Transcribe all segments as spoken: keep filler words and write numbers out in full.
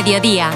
Mediodía.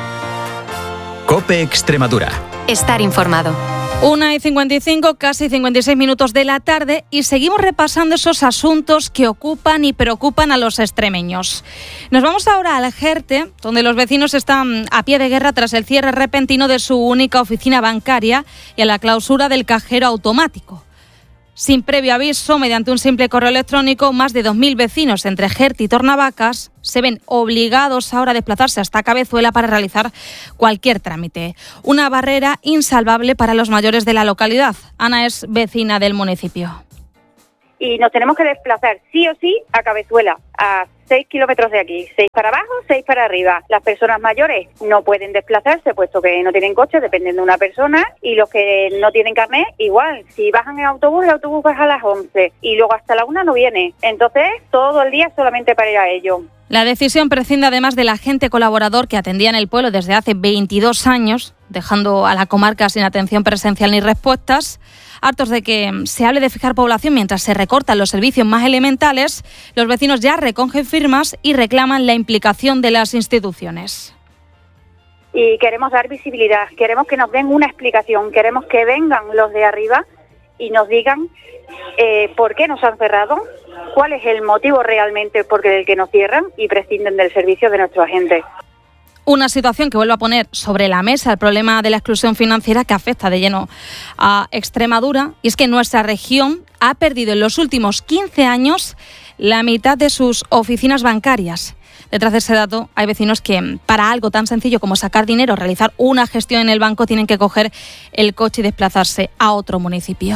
COPE Extremadura. Estar informado. Una y cincuenta y cinco, casi cincuenta y seis minutos de la tarde, y seguimos repasando esos asuntos que ocupan y preocupan a los extremeños. Nos vamos ahora al Jerte, donde los vecinos están a pie de guerra tras el cierre repentino de su única oficina bancaria y a la clausura del cajero automático. Sin previo aviso, mediante un simple correo electrónico, más de dos mil vecinos entre Jerte y Tornavacas se ven obligados ahora a desplazarse hasta Cabezuela para realizar cualquier trámite. Una barrera insalvable para los mayores de la localidad. Ana es vecina del municipio. Y nos tenemos que desplazar sí o sí a Cabezuela, a seis kilómetros de aquí, seis para abajo, seis para arriba. Las personas mayores no pueden desplazarse puesto que no tienen coche, dependen de una persona, y los que no tienen carnet, igual. Si bajan en autobús, el autobús baja a las once y luego hasta la una no viene. Entonces, todo el día solamente para ir a ello. La decisión prescinde además del agente colaborador que atendía en el pueblo desde hace veintidós años, dejando a la comarca sin atención presencial ni respuestas. Hartos de que se hable de fijar población mientras se recortan los servicios más elementales, los vecinos ya recogen firmas y reclaman la implicación de las instituciones. Y queremos dar visibilidad, queremos que nos den una explicación, queremos que vengan los de arriba y nos digan eh, por qué nos han cerrado, cuál es el motivo realmente por el que nos cierran y prescinden del servicio de nuestros agentes. Una situación que vuelve a poner sobre la mesa el problema de la exclusión financiera que afecta de lleno a Extremadura, y es que nuestra región ha perdido en los últimos quince años la mitad de sus oficinas bancarias. Detrás de ese dato hay vecinos que para algo tan sencillo como sacar dinero o realizar una gestión en el banco tienen que coger el coche y desplazarse a otro municipio.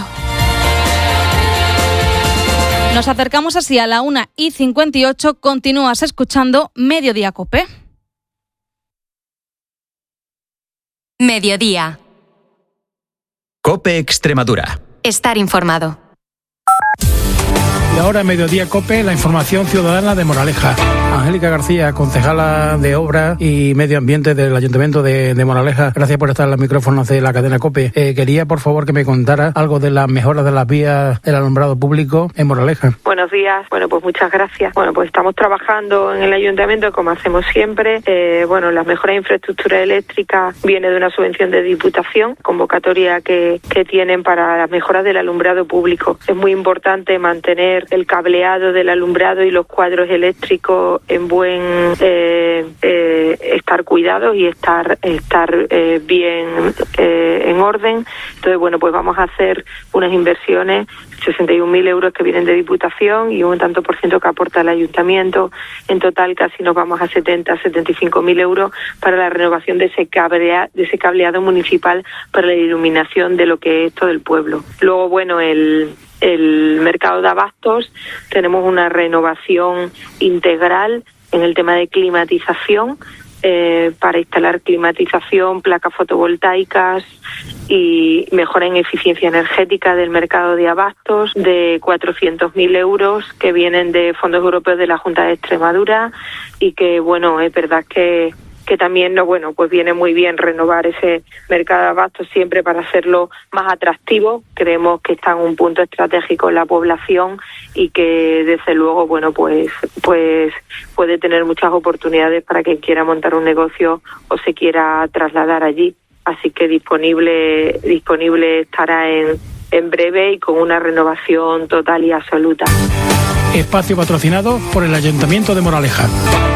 Nos acercamos así a la una y cincuenta y ocho. Continúas escuchando Mediodía COPE. Mediodía. COPE Extremadura. Estar informado. Y ahora en Mediodía COPE, la información ciudadana de Moraleja. Angélica García, concejala de Obras y Medio Ambiente del Ayuntamiento de, de Moraleja. Gracias por estar en los micrófonos de la cadena COPE. Eh, quería, por favor, que me contara algo de las mejoras de las vías del alumbrado público en Moraleja. Buenos días. Bueno, pues muchas gracias. Bueno, pues estamos trabajando en el Ayuntamiento como hacemos siempre. Eh, bueno, las mejoras de infraestructura eléctrica viene de una subvención de Diputación, convocatoria que, que tienen para las mejoras del alumbrado público. Es muy importante mantener el cableado del alumbrado y los cuadros eléctricos en buen eh, eh, estar cuidados y estar estar eh, bien eh, en orden. Entonces, bueno, pues vamos a hacer unas inversiones, sesenta y un mil euros que vienen de Diputación y un tanto por ciento que aporta el Ayuntamiento. En total casi nos vamos a setenta, setenta y cinco mil euros para la renovación de ese cablea, de ese cableado municipal para la iluminación de lo que es todo el pueblo. Luego, bueno, el el mercado de abastos, tenemos una renovación integral en el tema de climatización, eh, para instalar climatización, placas fotovoltaicas y mejora en eficiencia energética del mercado de abastos de cuatrocientos mil euros que vienen de fondos europeos de la Junta de Extremadura, y que, bueno, es verdad que que también no bueno pues viene muy bien renovar ese mercado de abastos siempre para hacerlo más atractivo. Creemos que está en un punto estratégico en la población y que desde luego bueno pues pues puede tener muchas oportunidades para quien quiera montar un negocio o se quiera trasladar allí. Así que disponible disponible estará en en breve y con una renovación total y absoluta. Espacio patrocinado por el Ayuntamiento de Moraleja.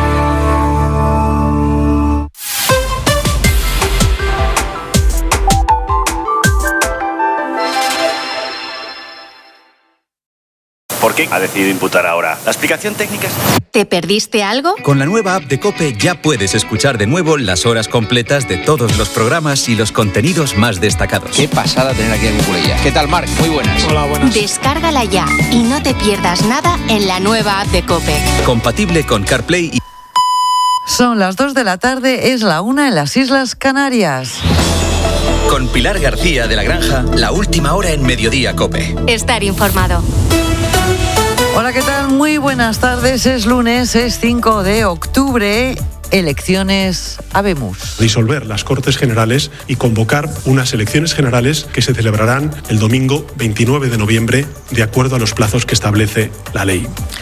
¿Por qué ha decidido imputar ahora? ¿La explicación técnica es...? ¿Te perdiste algo? Con la nueva app de COPE ya puedes escuchar de nuevo las horas completas de todos los programas y los contenidos más destacados. Qué pasada tener aquí a Cucurella. ¿Qué tal, Marc? Muy buenas. Hola, buenas. Descárgala ya y no te pierdas nada en la nueva app de COPE. Compatible con CarPlay y... Son las dos de la tarde, es la una en las Islas Canarias. Con Pilar García de la Granja, la última hora en Mediodía COPE. Estar informado. Hola, ¿qué tal? Muy buenas tardes. Es lunes, es cinco de octubre. Elecciones habemos. Disolver las Cortes Generales y convocar unas elecciones generales que se celebrarán el domingo veintinueve de noviembre de acuerdo a los plazos que establece la ley.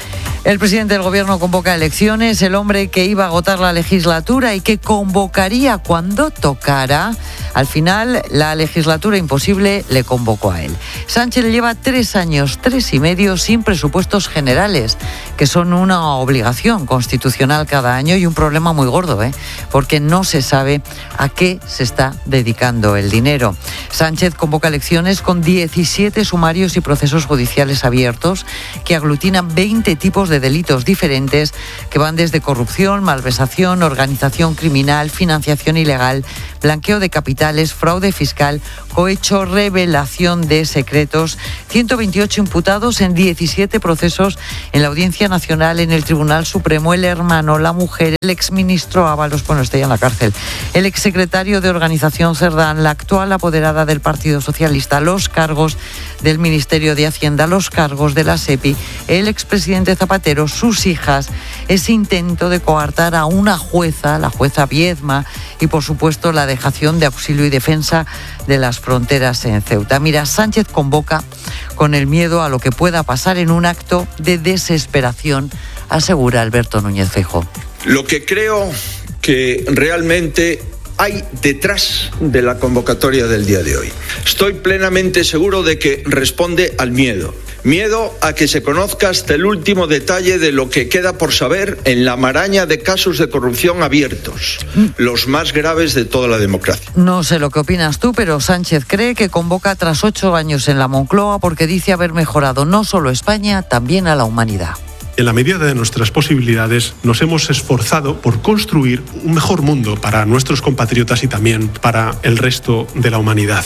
El presidente del gobierno convoca elecciones, el hombre que iba a agotar la legislatura y que convocaría cuando tocara. Al final, la legislatura imposible le convocó a él. Sánchez lleva tres años, tres y medio sin presupuestos generales, que son una obligación constitucional cada año y un problema muy gordo, ¿eh? Porque no se sabe a qué se está dedicando el dinero. Sánchez convoca elecciones con diecisiete sumarios y procesos judiciales abiertos que aglutinan veinte tipos de delitos diferentes que van desde corrupción, malversación, organización criminal, financiación ilegal, blanqueo de capitales, fraude fiscal, cohecho, revelación de secretos. ciento veintiocho imputados en diecisiete procesos en la Audiencia Nacional, en el Tribunal Supremo, el hermano, la mujer, el exministro Ábalos, bueno, está ya en la cárcel, el exsecretario de Organización Cerdán, la actual apoderada del Partido Socialista, los cargos del Ministerio de Hacienda, los cargos de la SEPI, el expresidente Zapatero, sus hijas, ese intento de coartar a una jueza, la jueza Viedma, y por supuesto la dejación de auxilio y defensa de las fronteras en Ceuta. Mira, Sánchez convoca con el miedo a lo que pueda pasar en un acto de desesperación, asegura Alberto Núñez Feijóo. Lo que creo que realmente hay detrás de la convocatoria del día de hoy. Estoy plenamente seguro de que responde al miedo. Miedo a que se conozca hasta el último detalle de lo que queda por saber en la maraña de casos de corrupción abiertos, los más graves de toda la democracia. No sé lo que opinas tú, pero Sánchez cree que convoca tras ocho años en la Moncloa porque dice haber mejorado no solo España, también a la humanidad. En la medida de nuestras posibilidades, nos hemos esforzado por construir un mejor mundo para nuestros compatriotas y también para el resto de la humanidad.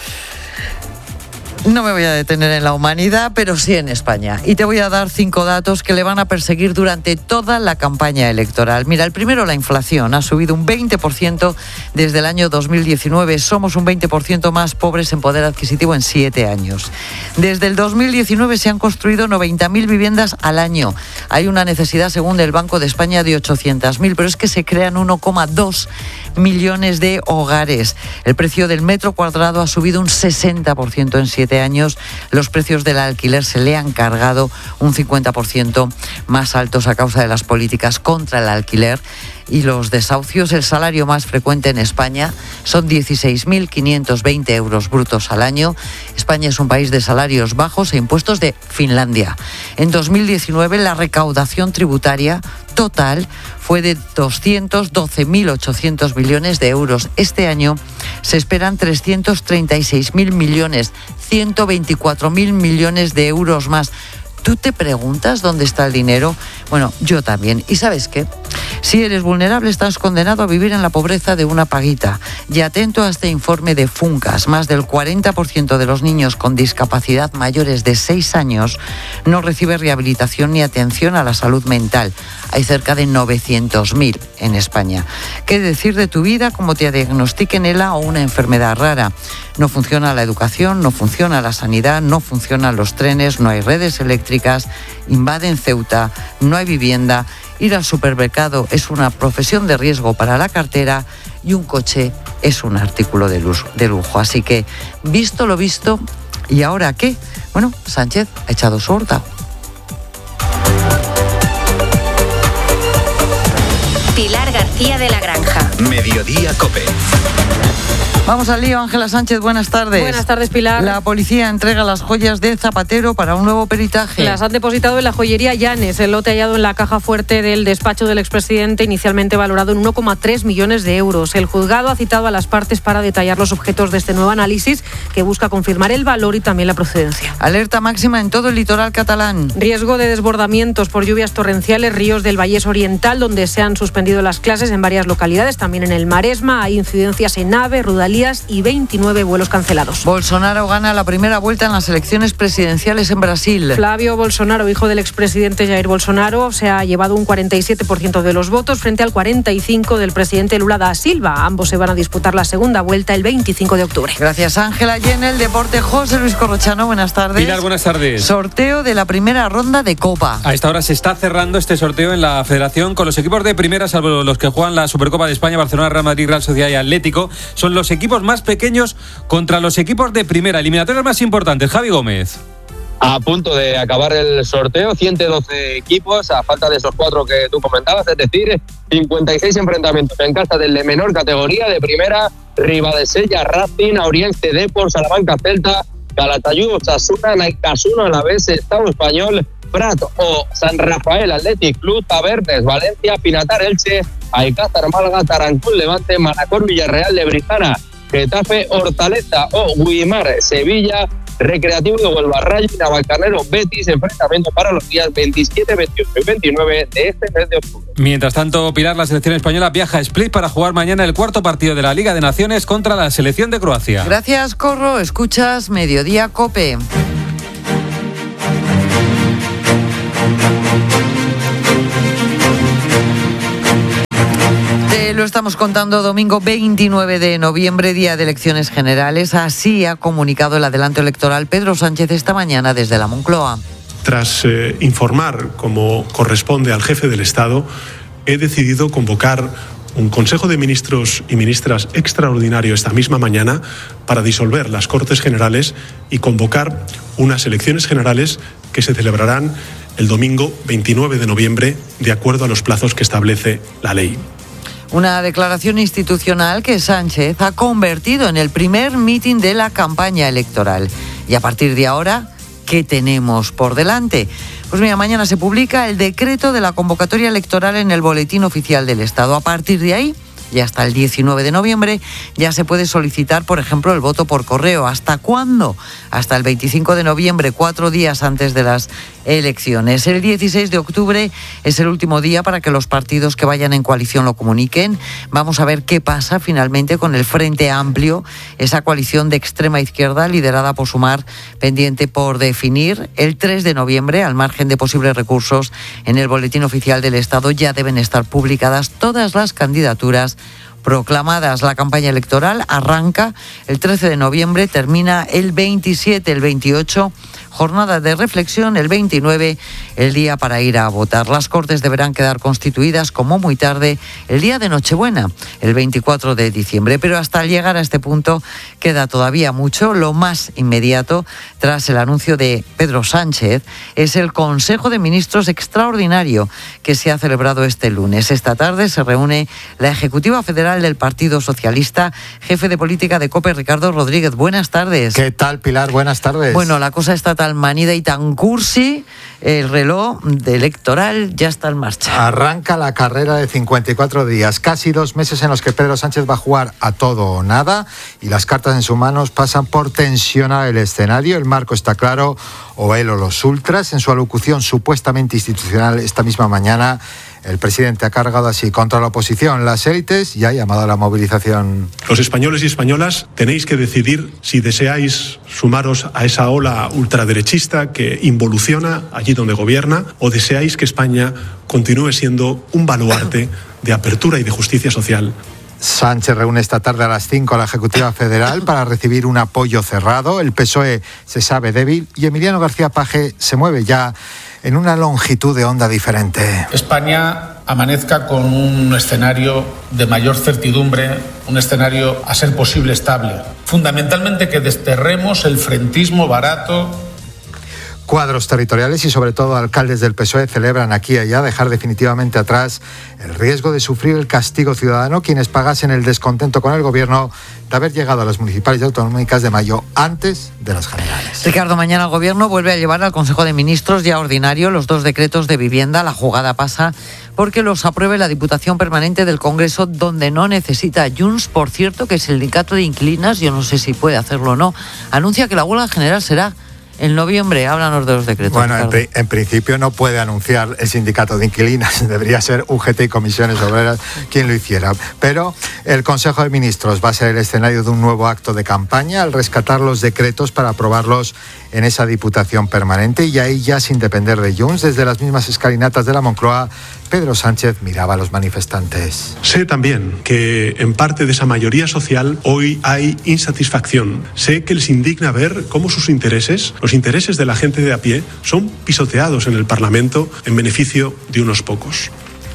No me voy a detener en la humanidad, pero sí en España. Y te voy a dar cinco datos que le van a perseguir durante toda la campaña electoral. Mira, el primero, la inflación. Ha subido un veinte por ciento desde el año dos mil diecinueve. Somos un veinte por ciento más pobres en poder adquisitivo en siete años. Desde el dos mil diecinueve se han construido noventa mil viviendas al año. Hay una necesidad, según el Banco de España, de ochocientas mil, pero es que se crean uno coma dos millones de hogares. El precio del metro cuadrado ha subido un sesenta por ciento en siete años. Los precios del alquiler se le han cargado un cincuenta por ciento más altos a causa de las políticas contra el alquiler y los desahucios. El salario más frecuente en España son dieciséis mil quinientos veinte euros brutos al año. España es un país de salarios bajos e impuestos de Finlandia. En dos mil diecinueve la recaudación tributaria total fue de doscientos doce mil ochocientos millones de euros. Este año se esperan trescientos treinta y seis mil millones, ciento veinticuatro mil millones de euros más. ¿Tú te preguntas dónde está el dinero? Bueno, yo también. ¿Y sabes qué? Si eres vulnerable, estás condenado a vivir en la pobreza de una paguita. Y atento a este informe de Funcas, más del cuarenta por ciento de los niños con discapacidad mayores de seis años no recibe rehabilitación ni atención a la salud mental. Hay cerca de novecientos mil en España. ¿Qué decir de tu vida? Como te diagnostiquen ELA o una enfermedad rara. No funciona la educación, no funciona la sanidad, no funcionan los trenes, no hay redes eléctricas, invaden Ceuta, no hay vivienda. Ir al supermercado es una profesión de riesgo para la cartera y un coche es un artículo de lujo. De lujo. Así que, visto lo visto, ¿y ahora qué? Bueno, Sánchez ha echado su hurtado. Pilar García de la Granja. Mediodía COPE. Vamos al lío, Ángela Sánchez, buenas tardes. Buenas tardes, Pilar. La policía entrega las joyas de Zapatero para un nuevo peritaje. Las han depositado en la joyería Llanes, el lote hallado en la caja fuerte del despacho del expresidente, inicialmente valorado en uno coma tres millones de euros. El juzgado ha citado a las partes para detallar los objetos de este nuevo análisis, que busca confirmar el valor y también la procedencia. Alerta máxima en todo el litoral catalán. Riesgo de desbordamientos por lluvias torrenciales, ríos del Vallés Oriental, donde se han suspendido las clases en varias localidades, también en el Maresma. Hay incidencias en AVE, Rudalí y veintinueve vuelos cancelados. Bolsonaro gana la primera vuelta en las elecciones presidenciales en Brasil. Flavio Bolsonaro, hijo del expresidente Jair Bolsonaro, se ha llevado un cuarenta y siete por ciento de los votos frente al cuarenta y cinco por ciento del presidente Lula da Silva. Ambos se van a disputar la segunda vuelta el veinticinco de octubre. Gracias, Ángela. Y en el deporte, José Luis Corrochano, buenas tardes. Pilar, buenas tardes. Sorteo de la primera ronda de Copa. A esta hora se está cerrando este sorteo en la Federación con los equipos de primera, salvo los que juegan la Supercopa de España, Barcelona, Real Madrid, Real Sociedad y Atlético. Son los equipos más pequeños contra los equipos de primera. Eliminatorias más importantes. Javi Gómez. a punto de acabar el sorteo, ciento doce equipos, a falta de esos cuatro que tú comentabas, es decir, cincuenta y seis enfrentamientos en casa del de menor categoría, de primera, Ribadesella, Racing, Auriense, Depor, Salamanca, Celta, Calatayud, Osasuna, Naikasuno, Alavés, Estado Español, Prat o San Rafael, Athletic Club, Tabernes, Valencia, Pinatar, Elche, Alcázar, Málaga, Tarancón, Levante, Manacor, Villarreal, Lebrijana, Getafe, Hortaleza o Guimar, Sevilla, Recreativo de Huelva, Rayo, Navalcarnero, Betis, enfrentamiento para los días veintisiete, veintiocho y veintinueve de este mes de octubre. Mientras tanto, Pilar, la selección española viaja a Split para jugar mañana el cuarto partido de la Liga de Naciones contra la selección de Croacia. Gracias, Corro. Escuchas Mediodía COPE. Lo estamos contando, domingo veintinueve de noviembre, día de elecciones generales. Así ha comunicado el adelanto electoral Pedro Sánchez esta mañana desde la Moncloa. Tras eh, informar, como corresponde al jefe del Estado, he decidido convocar un Consejo de Ministros y Ministras extraordinario esta misma mañana para disolver las Cortes Generales y convocar unas elecciones generales que se celebrarán el domingo veintinueve de noviembre, de acuerdo a los plazos que establece la ley. Una declaración institucional que Sánchez ha convertido en el primer mitin de la campaña electoral. Y a partir de ahora, ¿qué tenemos por delante? Pues mira, mañana se publica el decreto de la convocatoria electoral en el Boletín Oficial del Estado. A partir de ahí, y hasta el diecinueve de noviembre, ya se puede solicitar, por ejemplo, el voto por correo. ¿Hasta cuándo? Hasta el veinticinco de noviembre, cuatro días antes de las elecciones. El dieciséis de octubre es el último día para que los partidos que vayan en coalición lo comuniquen. Vamos a ver qué pasa finalmente con el Frente Amplio, esa coalición de extrema izquierda liderada por Sumar, pendiente por definir. El tres de noviembre, al margen de posibles recursos, en el Boletín Oficial del Estado ya deben estar publicadas todas las candidaturas proclamadas. La campaña electoral arranca el trece de noviembre, termina el veintisiete, el veintiocho, jornada de reflexión el veintinueve, el día para ir a votar. Las Cortes deberán quedar constituidas como muy tarde el día de Nochebuena, el veinticuatro de diciembre. Pero hasta llegar a este punto queda todavía mucho. Lo más inmediato, tras el anuncio de Pedro Sánchez, es el Consejo de Ministros extraordinario que se ha celebrado este lunes. Esta tarde se reúne la Ejecutiva Federal del Partido Socialista, jefe de política de COPE, Ricardo Rodríguez. Buenas tardes. ¿Qué tal, Pilar? Buenas tardes. Bueno, la cosa está tan manida y tan cursi, el reloj electoral ya está en marcha. Arranca la carrera de cincuenta y cuatro días, casi dos meses en los que Pedro Sánchez va a jugar a todo o nada, y las cartas en sus manos pasan por tensionar el escenario. El marco está claro, o él o los ultras. En su alocución supuestamente institucional esta misma mañana, el presidente ha cargado así contra la oposición, las élites, y ha llamado a la movilización. Los españoles y españolas tenéis que decidir si deseáis sumaros a esa ola ultraderechista que involuciona allí donde gobierna, o deseáis que España continúe siendo un baluarte de apertura y de justicia social. Sánchez reúne esta tarde a las cinco a la Ejecutiva Federal para recibir un apoyo cerrado. El P S O E se sabe débil y Emiliano García Paje se mueve ya en una longitud de onda diferente. España amanezca con un escenario de mayor certidumbre, un escenario a ser posible estable. Fundamentalmente que desterremos el frentismo barato. Cuadros territoriales y sobre todo alcaldes del P S O E celebran aquí y allá dejar definitivamente atrás el riesgo de sufrir el castigo ciudadano quienes pagasen el descontento con el gobierno de haber llegado a las municipales y autonómicas de mayo antes de las generales. Ricardo, mañana el gobierno vuelve a llevar al Consejo de Ministros ya ordinario los dos decretos de vivienda. La jugada pasa porque los apruebe la Diputación Permanente del Congreso, donde no necesita Junts. Por cierto, que el sindicato de inquilinas, yo no sé si puede hacerlo o no, anuncia que la huelga general será en noviembre. Háblanos de los decretos. Bueno, en, pri- en principio no puede anunciar el sindicato de inquilinas, debería ser U G T y Comisiones Obreras quien lo hiciera. Pero el Consejo de Ministros va a ser el escenario de un nuevo acto de campaña al rescatar los decretos para aprobarlos en esa Diputación Permanente, y ahí ya sin depender de Junts, desde las mismas escalinatas de la Moncloa, Pedro Sánchez miraba a los manifestantes. Sé también que en parte de esa mayoría social hoy hay insatisfacción. Sé que les indigna ver cómo sus intereses, los intereses de la gente de a pie, son pisoteados en el Parlamento en beneficio de unos pocos.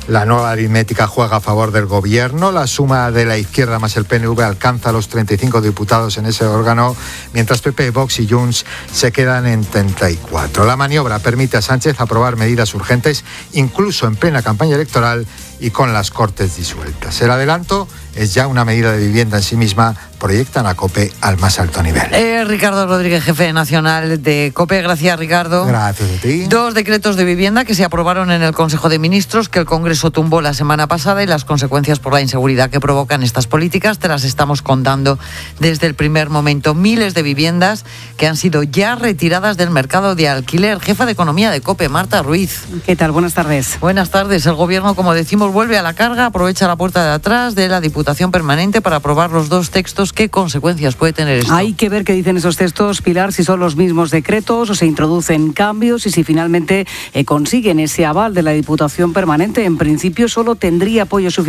La nueva aritmética juega a favor del gobierno. La suma de la izquierda más el P N V alcanza los treinta y cinco diputados en ese órgano, mientras P P, Vox y Junts se quedan en treinta y cuatro. La maniobra permite a Sánchez aprobar medidas urgentes, incluso en plena campaña electoral y con las Cortes disueltas. El adelanto es ya una medida de vivienda en sí misma, proyectan a COPE al más alto nivel. Eh, Ricardo Rodríguez, jefe nacional de COPE. Gracias, Ricardo. Gracias a ti. Dos decretos de vivienda que se aprobaron en el Consejo de Ministros, que el Congreso tumbó la semana pasada, y las consecuencias por la inseguridad que provocan estas políticas te las estamos contando desde el primer momento. Miles de viviendas que han sido ya retiradas del mercado de alquiler. Jefa de Economía de COPE, Marta Ruiz. ¿Qué tal? Buenas tardes. Buenas tardes. El Gobierno, como decimos, vuelve a la carga, aprovecha la puerta de atrás de la Diputación Permanente para aprobar los dos textos. ¿Qué consecuencias puede tener esto? Hay que ver qué dicen esos textos, Pilar, si son los mismos decretos o se introducen cambios y si finalmente eh, consiguen ese aval de la Diputación Permanente. En principio solo tendría apoyo suficiente